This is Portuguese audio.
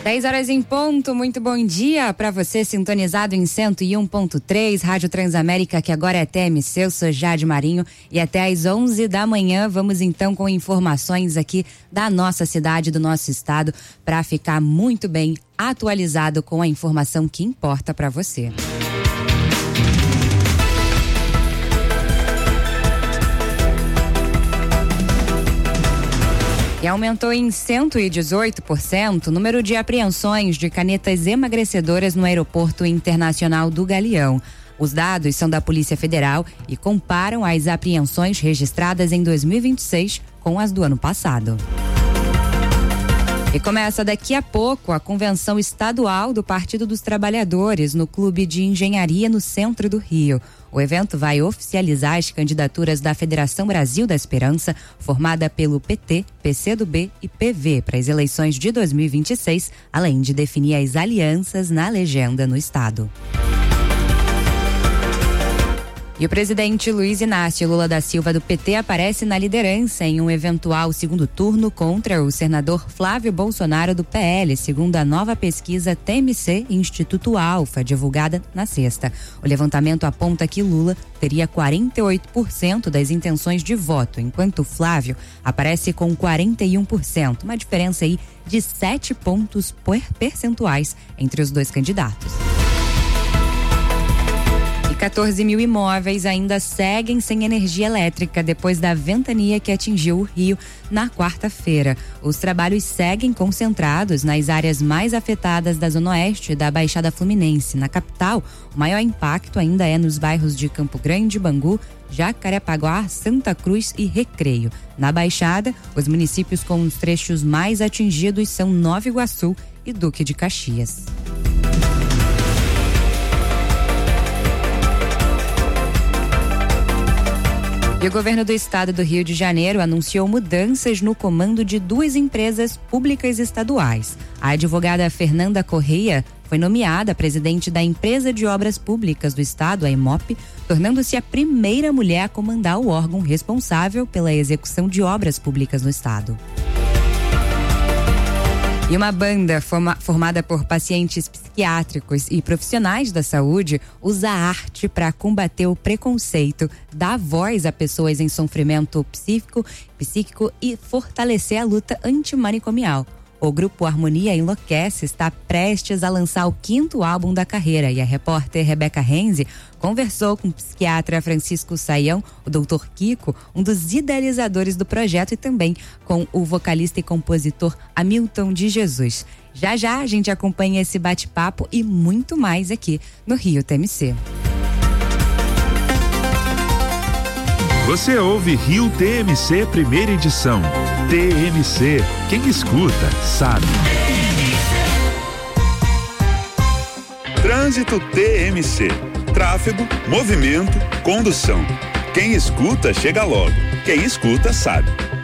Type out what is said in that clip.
10h em ponto, muito bom dia para você sintonizado em 101.3, Rádio Transamérica, que agora é TMC, eu sou Jade Marinho e até às 11 da manhã vamos então com informações aqui da nossa cidade, do nosso estado, para ficar muito bem atualizado com a informação que importa para você. E aumentou em 118% o número de apreensões de canetas emagrecedoras no Aeroporto Internacional do Galeão. Os dados são da Polícia Federal e comparam as apreensões registradas em 2026 com as do ano passado. E começa daqui a pouco a convenção estadual do Partido dos Trabalhadores no Clube de Engenharia no centro do Rio. O evento vai oficializar as candidaturas da Federação Brasil da Esperança, formada pelo PT, PCdoB e PV para as eleições de 2026, além de definir as alianças na legenda no estado. E o presidente Luiz Inácio Lula da Silva do PT aparece na liderança em um eventual segundo turno contra o senador Flávio Bolsonaro do PL, segundo a nova pesquisa TMC Instituto Alfa, divulgada na sexta. O levantamento aponta que Lula teria 48% das intenções de voto, enquanto Flávio aparece com 41%, uma diferença aí de 7 pontos percentuais entre os dois candidatos. 14 mil imóveis ainda seguem sem energia elétrica depois da ventania que atingiu o Rio na quarta-feira. Os trabalhos seguem concentrados nas áreas mais afetadas da Zona Oeste da Baixada Fluminense. Na capital, o maior impacto ainda é nos bairros de Campo Grande, Bangu, Jacarepaguá, Santa Cruz e Recreio. Na Baixada, os municípios com os trechos mais atingidos são Nova Iguaçu e Duque de Caxias. E o governo do estado do Rio de Janeiro anunciou mudanças no comando de 2 empresas públicas estaduais. A advogada Fernanda Correia foi nomeada presidente da Empresa de Obras Públicas do Estado, a EMOP, tornando-se a primeira mulher a comandar o órgão responsável pela execução de obras públicas no estado. E uma banda formada por pacientes psiquiátricos e profissionais da saúde usa a arte para combater o preconceito, dar voz a pessoas em sofrimento psíquico e fortalecer a luta antimanicomial. O grupo Harmonia Enlouquece está prestes a lançar o 5º álbum da carreira e a repórter Rebeca Renzi conversou com o psiquiatra Francisco Saião, o Dr. Kiko, um dos idealizadores do projeto, e também com o vocalista e compositor Hamilton de Jesus. Já já a gente acompanha esse bate-papo e muito mais aqui no Rio TMC. Você ouve Rio TMC primeira edição. TMC, quem escuta sabe. Trânsito TMC. Tráfego, movimento, condução. Quem escuta chega logo. Quem escuta sabe.